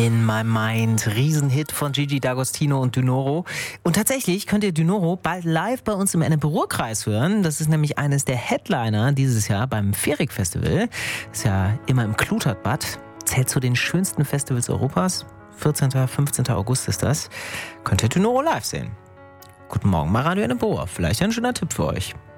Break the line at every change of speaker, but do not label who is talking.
In My Mind, Riesenhit von Gigi D'Agostino und Dynoro. Und tatsächlich könnt ihr Dynoro bald live bei uns im Ennepe-Ruhr-Kreis hören. Das ist nämlich eines der Headliner dieses Jahr beim Ferik-Festival. Ist ja immer im Klutertbad. Zählt zu den schönsten Festivals Europas. 14. 15. August ist das. Könnt ihr Dynoro live sehen. Guten Morgen, mal Radio Ennepe-Ruhr. Vielleicht ein schöner Tipp für euch.